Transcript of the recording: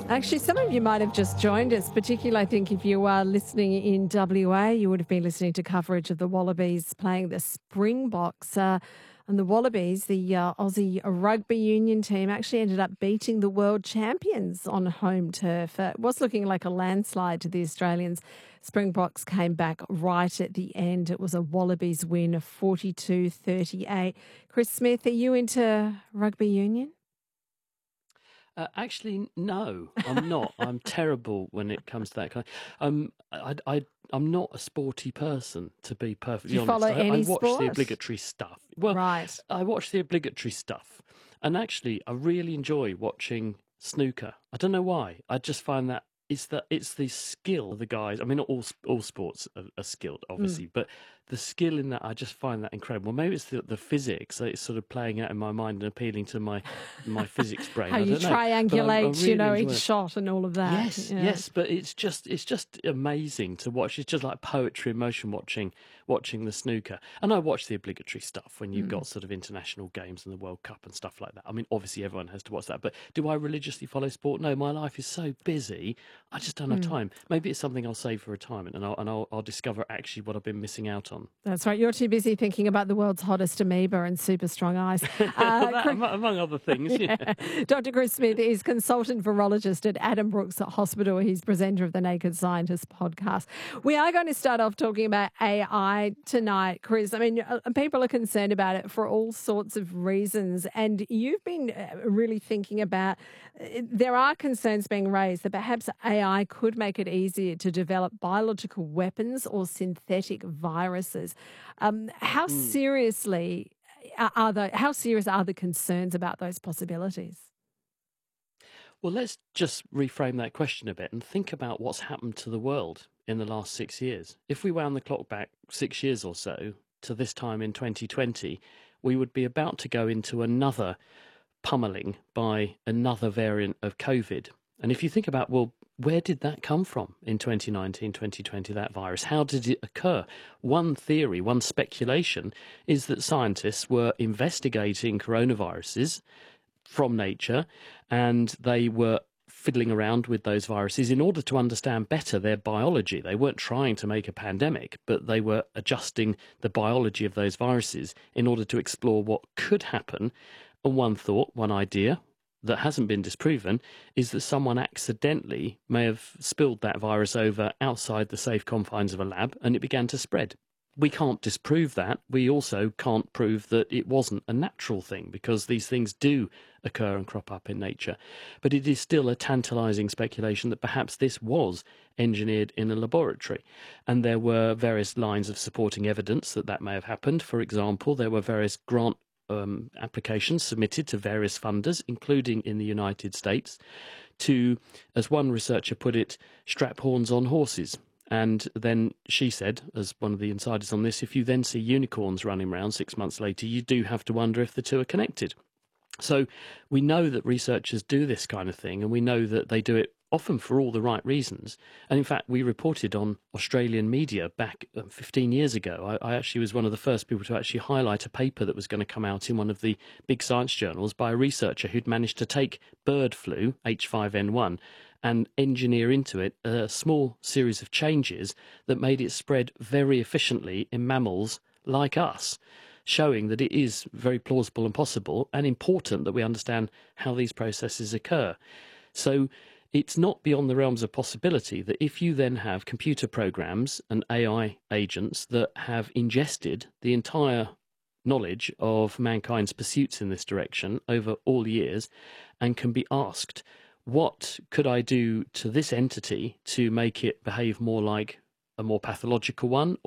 Actually, some of you might have just joined us, particularly I think if you are listening in WA, you would have been listening to coverage of the Wallabies playing the Springboks. And the Wallabies, the Aussie rugby union team, actually ended up beating the world champions on home turf. It was looking like a landslide to the Australians. Springboks came back right at the end. It was a Wallabies win of 42-38. Chris Smith, are you into rugby union? Actually, no, I'm not. I'm terrible when it comes to that kind. I'm not a sporty person, to be perfectly honest. Follow any I watch sport? the obligatory stuff. Well, Right. I watch the obligatory stuff, and actually, I really enjoy watching snooker. I don't know why. I just find that it's the skill of the guys. I mean, not all sports are skilled, obviously, but the skill in that, I just find that incredible. Maybe it's the physics. It's sort of playing out in my mind and appealing to my physics brain. How I you don't know. But triangulate, really enjoy each it. shot and all of that. Yes, Yeah. yes, but it's just amazing to watch. It's just like poetry in motion watching the snooker. And I watch the obligatory stuff when you've got sort of international games and the World Cup and stuff like that. I mean, obviously everyone has to watch that, but do I religiously follow sport? No, my life is so busy, I just don't have time. Maybe it's something I'll save for retirement, and I'll discover actually what I've been missing out on. That's right. You're too busy thinking about the world's hottest amoeba and super strong eyes. That, among other things, yeah. Dr. Chris Smith is consultant virologist at Adam Brooks Hospital. He's presenter of the Naked Scientist podcast. We are going to start off talking about AI tonight, Chris. I mean, people are concerned about it for all sorts of reasons. And you've been really thinking about, there are concerns being raised that perhaps AI could make it easier to develop biological weapons or synthetic viruses. How seriously how serious are the concerns about those possibilities? Well, let's just reframe that question a bit and think about what's happened to the world in the last 6 years. If we wound the clock back 6 years or so to this time in 2020, we would be about to go into another pummeling by another variant of COVID. And if you think about, well, where did that come from in 2019, 2020, that virus? How did it occur? One theory, one speculation is that scientists were investigating coronaviruses from nature, and they were fiddling around with those viruses in order to understand better their biology. They weren't trying to make a pandemic, but they were adjusting the biology of those viruses in order to explore what could happen. And one thought, one idea that hasn't been disproven is that someone accidentally may have spilled that virus over outside the safe confines of a lab and it began to spread. We can't disprove that. We also can't prove that it wasn't a natural thing, because these things do occur and crop up in nature. But it is still a tantalizing speculation that perhaps this was engineered in a laboratory. And there were various lines of supporting evidence that that may have happened. For example, there were various grant applications submitted to various funders, including in the United States, to, as one researcher put it, strap horns on horses. And then she said, as one of the insiders on this, if you then see unicorns running around 6 months later, you do have to wonder if the two are connected. So we know that researchers do this kind of thing, and we know that they do it often for all the right reasons. And in fact, we reported on Australian media back 15 years ago. I actually was one of the first people to actually highlight a paper that was going to come out in one of the big science journals by a researcher who'd managed to take bird flu, H5N1, and engineer into it a small series of changes that made it spread very efficiently in mammals like us, showing that it is very plausible and possible and important that we understand how these processes occur. So it's not beyond the realms of possibility that if you then have computer programs and AI agents that have ingested the entire knowledge of mankind's pursuits in this direction over all years and can be asked, what could I do to this entity to make it behave more like a more pathological one